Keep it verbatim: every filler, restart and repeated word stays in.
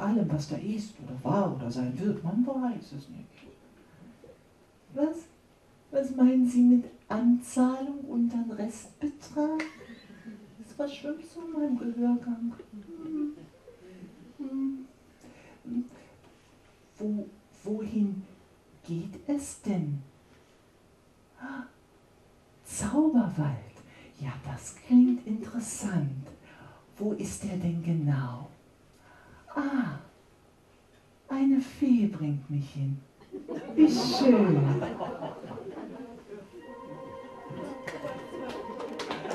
allem, was da ist oder war oder sein wird. Man weiß es nicht. Was? Was meinen Sie mit Anzahlung und dann Restbetrag? Das war schon so in meinem Gehörgang. Hm. Hm. Hm. Wo, wohin geht es denn? Ah, Zauberwald. Ja, das klingt interessant. Wo ist der denn genau? Ah, eine Fee bringt mich hin. Wie schön.